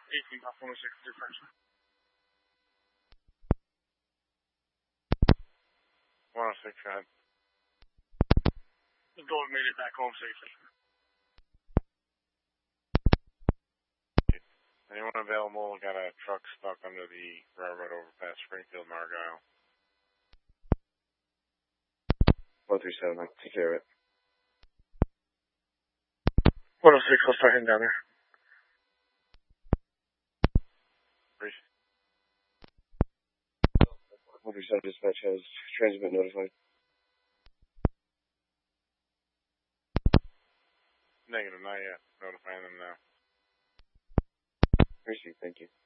18 off 106 dispatch. 106, go ahead. The dog made it back home safely. Anyone available? Got a truck stuck under the railroad overpass, Springfield, Argyle. 137, I can take care of it. 106, I'll start heading down there. Appreciate it. 137 dispatch has transit notified. Negative, not yet. Notifying them now. Appreciate it, thank you.